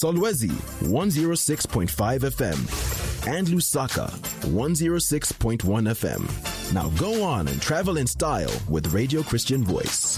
Solwezi 106.5 FM, and Lusaka 106.1 FM. Now go on and travel in style with Radio Christian Voice.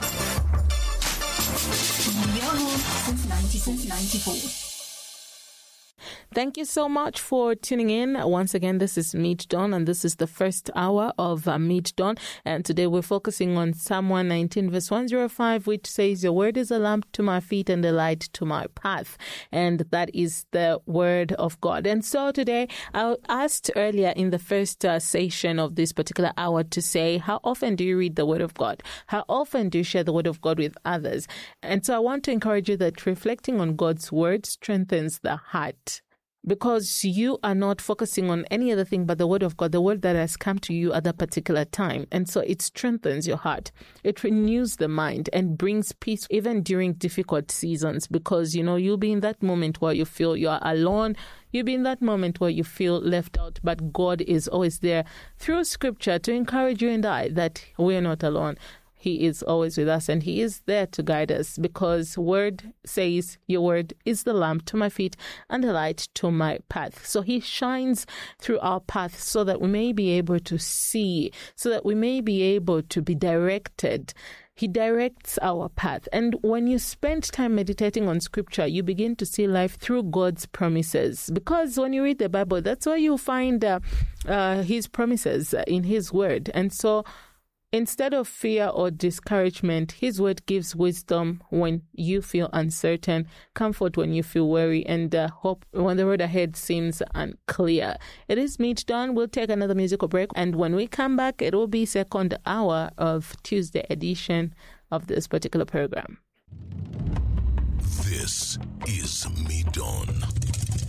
Your home since 1994. Thank you so much for tuning in. Once again, this is Meet Dawn, and this is the first hour of Meet Dawn. And today we're focusing on Psalm 119, verse 105, which says, "Your word is a lamp to my feet and a light to my path." And that is the word of God. And so today, I asked earlier in the first session of this particular hour to say, how often do you read the word of God? How often do you share the word of God with others? And so I want to encourage you that reflecting on God's word strengthens the heart, because you are not focusing on any other thing but the word of God, the word that has come to you at that particular time. And so it strengthens your heart. It renews the mind and brings peace even during difficult seasons, because, you'll be in that moment where you feel you are alone. You'll be in that moment where you feel left out, but God is always there through scripture to encourage you and I that we're not alone. He is always with us, and He is there to guide us, because word says, your word is the lamp to my feet and the light to my path. So He shines through our path so that we may be able to see, so that we may be able to be directed. He directs our path. And when you spend time meditating on scripture, you begin to see life through God's promises. Because when you read the Bible, that's where you find His promises in His word. And so instead of fear or discouragement, His word gives wisdom when you feel uncertain, comfort when you feel weary, and hope when the road ahead seems unclear. It is Meet Dawn. We'll take another musical break, and when we come back, it will be second hour of Tuesday edition of this particular program. This is Meet Dawn.